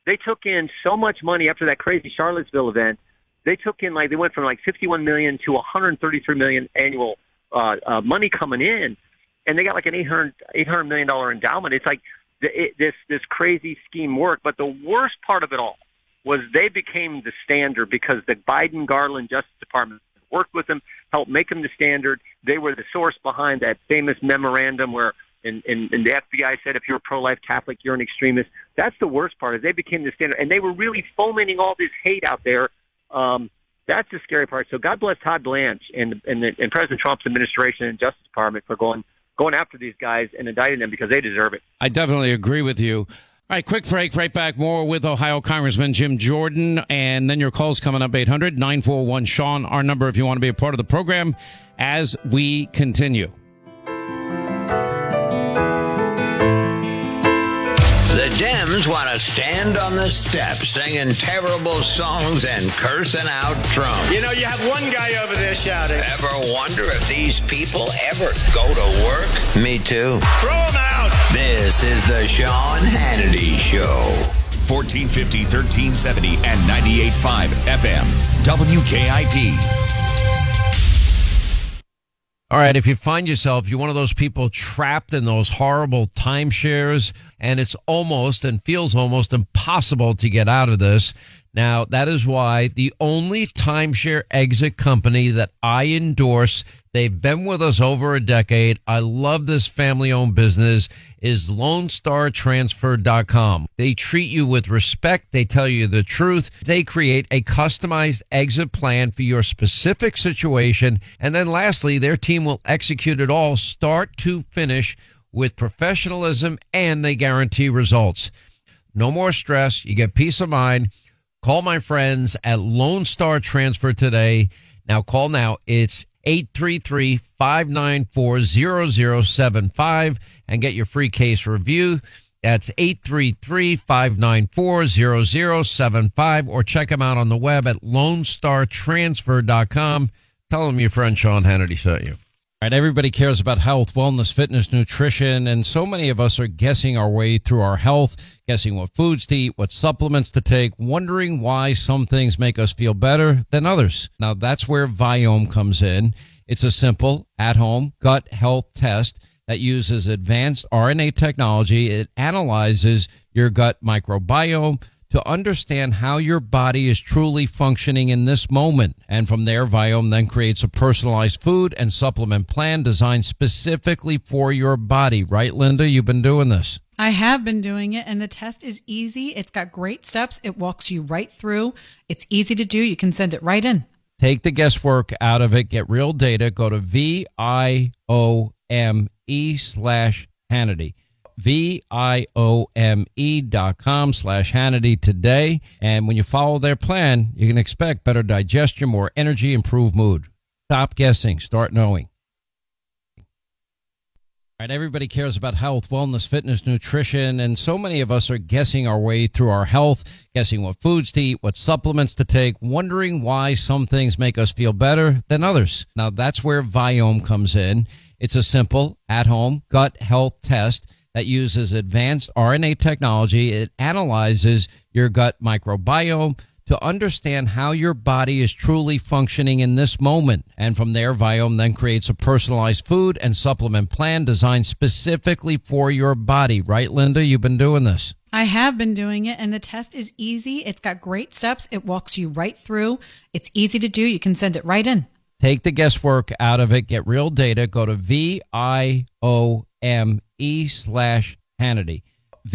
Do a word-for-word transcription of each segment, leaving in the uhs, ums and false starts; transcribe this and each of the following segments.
They took in so much money after that crazy Charlottesville event. They took in like they went from like fifty-one million to one hundred thirty-three million annual uh, uh, money coming in, and they got like an eight hundred eight hundred million dollar endowment. It's like the, it, this this crazy scheme worked. But the worst part of it all was they became the standard because the Biden Garland Justice Department worked with them, helped make them the standard. They were the source behind that famous memorandum where and, and, and the F B I said if you're a pro-life Catholic, you're an extremist. That's the worst part, is they became the standard, and they were really fomenting all this hate out there. Um, that's the scary part. So God bless Todd Blanche and, and, the, and President Trump's administration and Justice Department for going going after these guys and indicting them because they deserve it. I definitely agree with you. All right, quick break, right back. More with Ohio Congressman Jim Jordan, and then your calls coming up, eight hundred nine four one Sean, our number if you want to be a part of the program as we continue. The Dems want to stand on the steps singing terrible songs and cursing out Trump. You know, you have one guy over there shouting. Ever wonder if these people ever go to work? Me too. Throw them out! This is the Sean Hannity Show. fourteen fifty, thirteen seventy, and ninety-eight point five F M. W K I P. All right, if you find yourself, you're one of those people trapped in those horrible timeshares, and it's almost and feels almost impossible to get out of this. Now, that is why the only timeshare exit company that I endorse, they've been with us over a decade, I love this family-owned business, is Lone Star Transfer dot com. They treat you with respect. They tell you the truth. They create a customized exit plan for your specific situation. And then lastly, their team will execute it all start to finish with professionalism, and they guarantee results. No more stress. You get peace of mind. Call my friends at Lone Star Transfer today. Now call now. It's eight three three, five nine four, zero zero seven five and get your free case review. That's eight three three, five nine four, zero zero seven five, or check them out on the web at Lone Star Transfer dot com. Tell them your friend Sean Hannity sent you. All right, everybody cares about health, wellness, fitness, nutrition, and so many of us are guessing our way through our health, guessing what foods to eat, what supplements to take, wondering why some things make us feel better than others. Now, that's where Viome comes in. It's a simple, at-home gut health test that uses advanced R N A technology. It analyzes your gut microbiome to understand how your body is truly functioning in this moment. And from there, Viome then creates a personalized food and supplement plan designed specifically for your body. Right, Linda? You've been doing this. I have been doing it, and the test is easy. It's got great steps. It walks you right through. It's easy to do. You can send it right in. Take the guesswork out of it. Get real data. Go to V I O M E slash Hannity. V-I-O-M-E dot com slash Hannity today. And when you follow their plan, you can expect better digestion, more energy, improved mood. Stop guessing. Start knowing. All right, everybody cares about health, wellness, fitness, nutrition, and so many of us are guessing our way through our health, guessing what foods to eat, what supplements to take, wondering why some things make us feel better than others. Now, that's where Viome comes in. It's a simple, at-home gut health test that uses advanced R N A technology. It analyzes your gut microbiome to understand how your body is truly functioning in this moment. And from there, Viome then creates a personalized food and supplement plan designed specifically for your body. Right, Linda? You've been doing this. I have been doing it, and the test is easy. It's got great steps. It walks you right through. It's easy to do. You can send it right in. Take the guesswork out of it. Get real data. Go to V I O M E slash Hannity.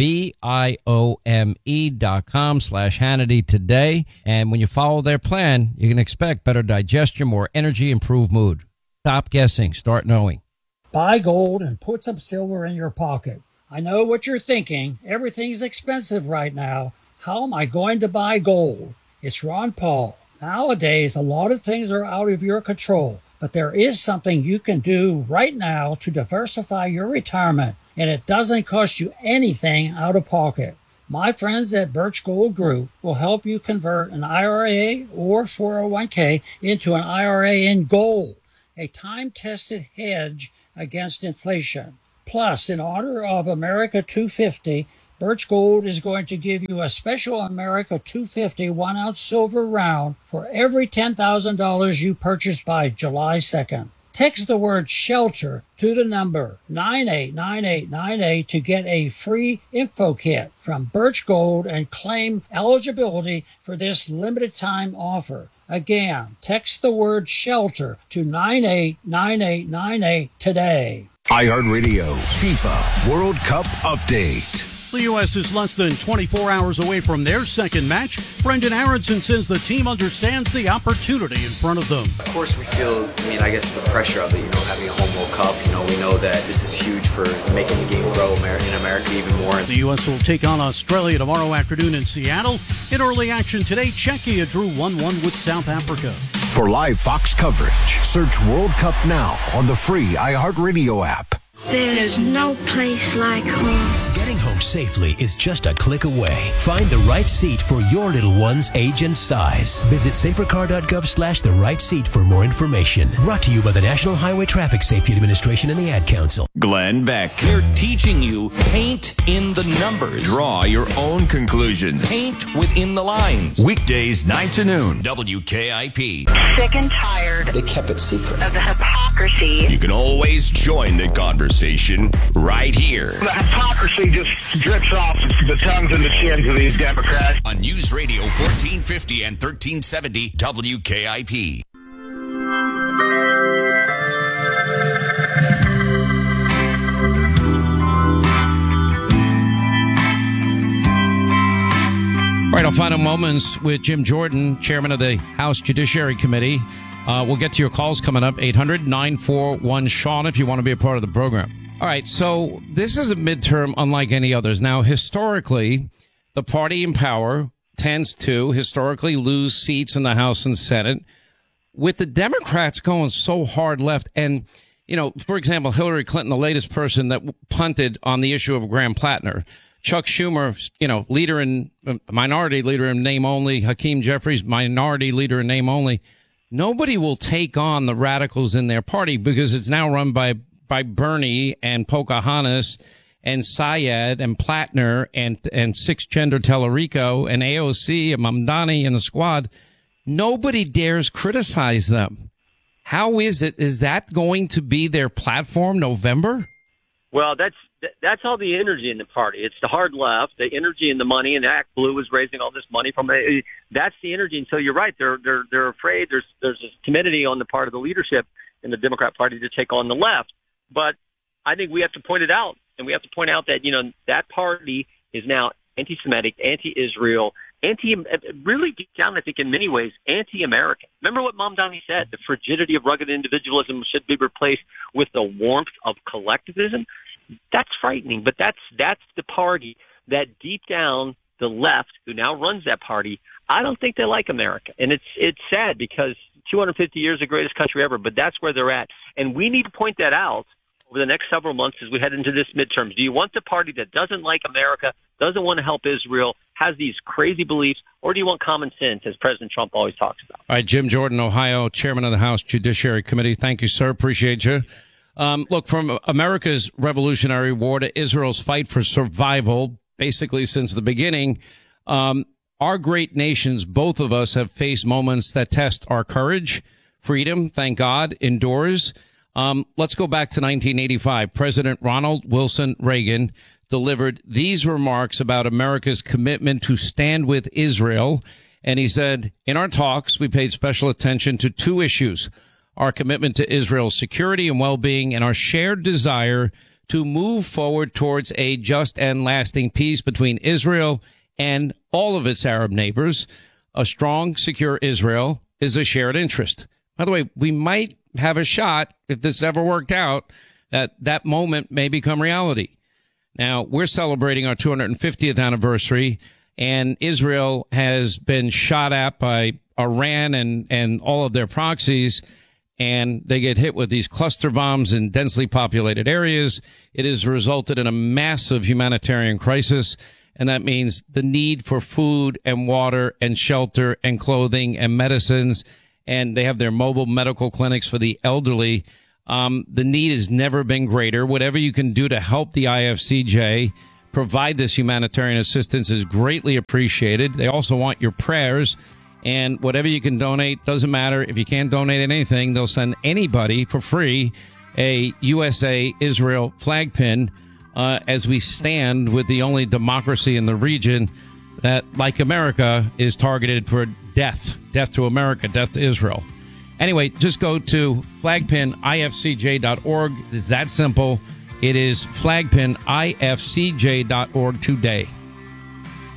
V-I-O-M-E dot com slash Hannity today. And when you follow their plan, you can expect better digestion, more energy, improved mood. Stop guessing. Start knowing. Buy gold and put some silver in your pocket. I know what you're thinking. Everything's expensive right now. How am I going to buy gold? It's Ron Paul. Nowadays, a lot of things are out of your control, but there is something you can do right now to diversify your retirement, and it doesn't cost you anything out of pocket. My friends at Birch Gold Group will help you convert an I R A or four oh one k into an I R A in gold, a time-tested hedge against inflation. Plus, in honor of America two fifty, Birch Gold is going to give you a special America two fifty one-ounce silver round for every ten thousand dollars you purchase by July second. Text the word SHELTER to the number nine eight nine eight nine eight to get a free info kit from Birch Gold and claim eligibility for this limited time offer. Again, text the word SHELTER to nine eight nine eight nine eight today. iHeartRadio FIFA World Cup Update. The U S is less than twenty-four hours away from their second match. Brendan Aronson says the team understands the opportunity in front of them. Of course we feel, I mean, I guess the pressure of it, you know, having a home World Cup. You know, we know that this is huge for making the game grow in America even more. The U S will take on Australia tomorrow afternoon in Seattle. In early action today, Czechia drew one one with South Africa. For live Fox coverage, search World Cup now on the free iHeartRadio app. There's no place like home. Getting home safely is just a click away. Find the right seat for your little one's age and size. Visit safercar.gov slash the right seat for more information. Brought to you by the National Highway Traffic Safety Administration and the Ad Council. Glenn Beck. They're teaching you paint in the numbers. Draw your own conclusions. Paint within the lines. Weekdays nine to noon. W K I P. Sick and tired. They kept it secret. Of the hypocrisy. You can always join the conversation right here. The hypocrisy just drips off the tongues and the chins of these Democrats. On News Radio fourteen fifty and thirteen seventy W K I P. All right, our final moments with Jim Jordan, chairman of the House Judiciary Committee. Uh, we'll get to your calls coming up, eight hundred nine four one Sean, if you want to be a part of the program. All right, so this is a midterm unlike any others. Now, historically, the party in power tends to historically lose seats in the House and Senate. With the Democrats going so hard left, and, you know, for example, Hillary Clinton, the latest person that punted on the issue of Graham Plattner. Chuck Schumer, you know, leader in minority leader in name only. Hakeem Jeffries, minority leader in name only. Nobody will take on the radicals in their party because it's now run by by Bernie and Pocahontas and Syed and Plattner and and six gender Tellerico and A O C and Mamdani and the squad. Nobody dares criticize them. How is it? Is that going to be their platform November? Well, that's that's all the energy in the party. It's the hard left, the energy and the money, and Act Blue is raising all this money from it. That's the energy. And so you're right. They're they're they're afraid. There's there's this timidity on the part of the leadership in the Democrat Party to take on the left. But I think we have to point it out, and we have to point out that, you know, that party is now anti-Semitic, anti-Israel, anti, really deep down, I think, in many ways, anti-American. Remember what Mamdani said? The frigidity of rugged individualism should be replaced with the warmth of collectivism. That's frightening, but that's that's the party that deep down the left, who now runs that party, I don't think they like America. And it's it's sad because two hundred fifty years, the greatest country ever, but that's where they're at. And we need to point that out over the next several months as we head into this midterms. Do you want the party that doesn't like America, doesn't want to help Israel, has these crazy beliefs, or do you want common sense, as President Trump always talks about? All right, Jim Jordan, Ohio, chairman of the House Judiciary Committee. Thank you, sir. Appreciate you. Um, look, from America's Revolutionary War to Israel's fight for survival, basically since the beginning, um, our great nations, both of us, have faced moments that test our courage. Freedom, thank God, endures. Um, let's go back to nineteen eighty-five. President Ronald Wilson Reagan delivered these remarks about America's commitment to stand with Israel. And he said, in our talks, we paid special attention to two issues: our commitment to Israel's security and well-being, and our shared desire to move forward towards a just and lasting peace between Israel and all of its Arab neighbors. A strong, secure Israel is a shared interest. By the way, we might have a shot, if this ever worked out, that that moment may become reality. Now, we're celebrating our two hundred fiftieth anniversary, and Israel has been shot at by Iran and, and all of their proxies, and they get hit with these cluster bombs in densely populated areas. It has resulted in a massive humanitarian crisis, and that means the need for food and water and shelter and clothing and medicines, and they have their mobile medical clinics for the elderly. Um, the need has never been greater. Whatever you can do to help the I F C J, provide this humanitarian assistance is greatly appreciated. They also want your prayers, and whatever you can donate, doesn't matter. If you can't donate anything, they'll send anybody for free a U S A Israel flag pin uh, as we stand with the only democracy in the region that, like America, is targeted for death. Death to America, death to Israel. Anyway, just go to flagpin I F C J dot org. It's that simple. It is flagpin I F C J dot org today.